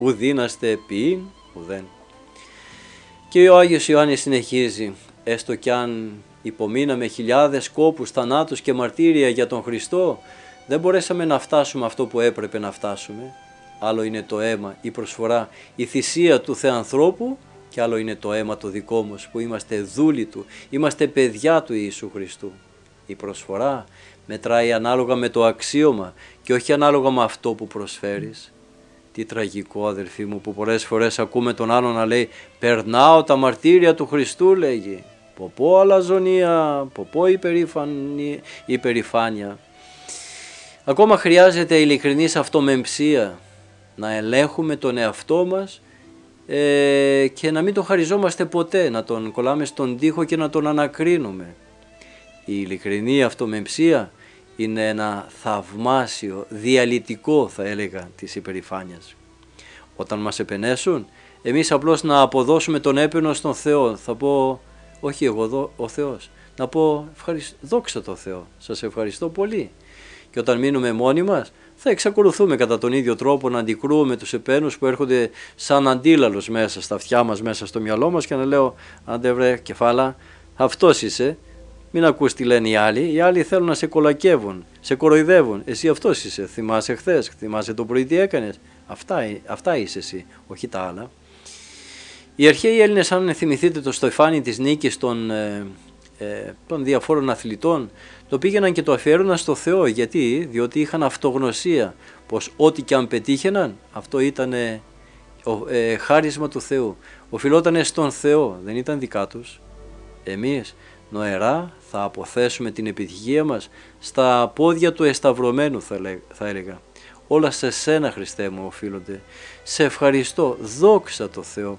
ουδίναστε ποιήν ουδέν. Και ο Άγιος Ιωάννης συνεχίζει, έστω κι αν υπομείναμε χιλιάδες κόπους, θανάτους και μαρτύρια για τον Χριστό, δεν μπορέσαμε να φτάσουμε αυτό που έπρεπε να φτάσουμε. Άλλο είναι το αίμα, η προσφορά, η θυσία του Θεανθρώπου, και άλλο είναι το αίμα το δικό μας που είμαστε δούλοι Του, είμαστε παιδιά του Ιησού Χριστού. Η προσφορά μετράει ανάλογα με το αξίωμα και όχι ανάλογα με αυτό που προσφέρεις. Τι τραγικό, αδελφοί μου, που πολλές φορές ακούμε τον άλλον να λέει «Περνάω τα μαρτύρια του Χριστού», λέγει. Ποπό αλαζονία, ποπό υπερηφάνεια. Ακόμα χρειάζεται ειλικρινής αυτομεμψία, να ελέγχουμε τον εαυτό μας και να μην τον χαριζόμαστε ποτέ, να τον κολλάμε στον τοίχο και να τον ανακρίνουμε. Η ειλικρινή αυτομεμψία είναι ένα θαυμάσιο, διαλυτικό θα έλεγα της υπερηφάνειας. Όταν μας επενέσουν, εμείς απλώς να αποδώσουμε τον έπαινο στον Θεό. Θα πω, όχι εγώ, ο Θεός. Να πω, δόξα τω Θεώ, σας ευχαριστώ πολύ. Και όταν μείνουμε μόνοι μας, θα εξακολουθούμε κατά τον ίδιο τρόπο να αντικρούουμε τους επένους που έρχονται σαν αντίλαλος μέσα στα αυτιά μας, μέσα στο μυαλό μας, και να λέω, άντε βρε κεφάλα, αυτός είσαι. Μην ακούς τι λένε οι άλλοι. Οι άλλοι θέλουν να σε κολακεύουν, σε κοροϊδεύουν. Εσύ αυτός είσαι. Θυμάσαι χθες, θυμάσαι το πρωί τι έκανες. Αυτά είσαι εσύ, όχι τα άλλα. Οι αρχαίοι Έλληνες, αν θυμηθείτε το στεφάνι της νίκης των διαφόρων αθλητών, το πήγαιναν και το αφιέρωναν στο Θεό. Γιατί? Διότι είχαν αυτογνωσία πως ό,τι και αν πετύχαιναν, αυτό ήταν χάρισμα του Θεού. Οφειλόταν στον Θεό, δεν ήταν δικά τους. Εμείς νοερά θα αποθέσουμε την επιτυχία μας στα πόδια του εσταυρωμένου, θα έλεγα. Όλα σε σένα, Χριστέ μου, οφείλονται. Σε ευχαριστώ, δόξα τω Θεώ,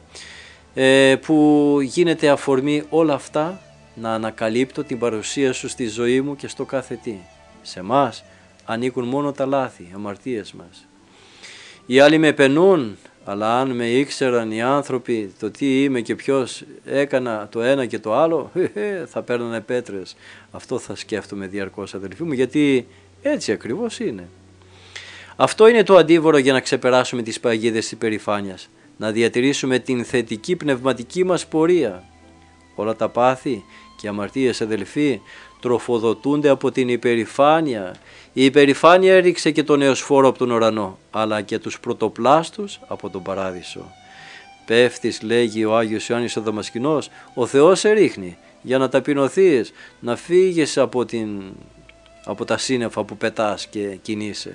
που γίνεται αφορμή όλα αυτά να ανακαλύπτω την παρουσία Σου στη ζωή μου και στο κάθε τι. Σε μας ανήκουν μόνο τα λάθη, οι αμαρτίες μας. Οι άλλοι με επενούν, αλλά αν με ήξεραν οι άνθρωποι το τι είμαι και ποιος έκανα το ένα και το άλλο, θα παίρνανε πέτρες. Αυτό θα σκέφτομαι διαρκώς, αδελφοί μου, γιατί έτσι ακριβώς είναι. Αυτό είναι το αντίβορο για να ξεπεράσουμε τις παγίδες της υπερηφάνειας, να διατηρήσουμε την θετική πνευματική μας πορεία. Όλα τα πάθη και αμαρτίες, αδελφοί, τροφοδοτούνται από την υπερηφάνεια. Η υπερηφάνεια έριξε και τον νεοσφόρο από τον ουρανό, αλλά και τους πρωτοπλάστους από τον παράδεισο. Πέφτεις, λέγει ο Άγιος Ιωάννης ο Δαμασκηνός, ο Θεός σε ρίχνει για να ταπεινωθείς, να φύγεις από τα σύννεφα που πετάς και κινείσαι.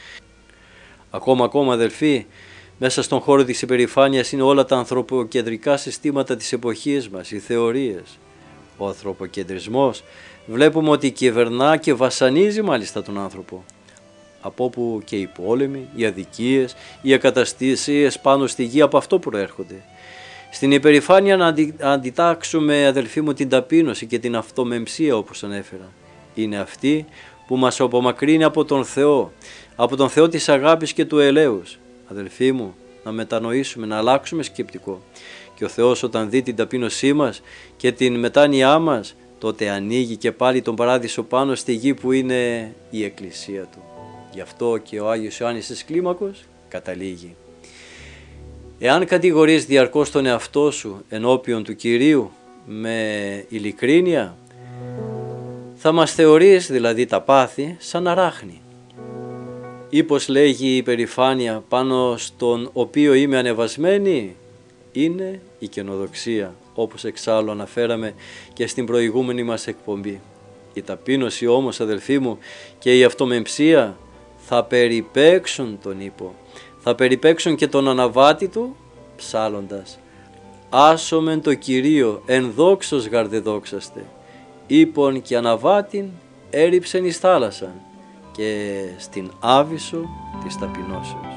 Ακόμα αδελφοί, μέσα στον χώρο της υπερηφάνειας είναι όλα τα ανθρωποκεντρικά συστήματα της εποχής μας, οι θεωρίες. Ο ανθρωποκεντρισμός βλέπουμε ότι κυβερνά και βασανίζει μάλιστα τον άνθρωπο. Από όπου και οι πόλεμοι, οι αδικίες, οι ακαταστήσεις πάνω στη γη, από αυτό προέρχονται. Στην υπερηφάνεια να αντιτάξουμε, αδελφοί μου, την ταπείνωση και την αυτομεμψία, όπως ανέφερα. Είναι αυτή που μας απομακρύνει από τον Θεό της αγάπης και του ελέους. Αδελφοί μου, να μετανοήσουμε, να αλλάξουμε σκεπτικό. Και ο Θεός, όταν δει την ταπείνωσή μας και την μετάνοιά μας, τότε ανοίγει και πάλι τον παράδεισο πάνω στη γη που είναι η Εκκλησία Του. Γι' αυτό και ο Άγιος Ιωάννης της Κλίμακος καταλήγει. Εάν κατηγορείς διαρκώς τον εαυτό σου ενώπιον του Κυρίου με ειλικρίνεια, θα μας θεωρείς, δηλαδή τα πάθη, σαν αράχνη. Ή πως λέγει η υπερηφάνεια πάνω στον οποίο είμαι ανεβασμένη, είναι η καινοδοξία, όπως εξάλλου αναφέραμε και στην προηγούμενη μας εκπομπή. Η ταπείνωση όμως, αδελφοί μου, και η αυτομεμψία θα περιπέξουν τον ύπο, θα περιπέξουν και τον αναβάτη του, ψάλλοντας «Άσομεν το Κυρίο εν δόξος γαρδεδόξαστε, ύπον και αναβάτην έριψεν εις θάλασσαν και στην άβυσσο της ταπεινώσεως».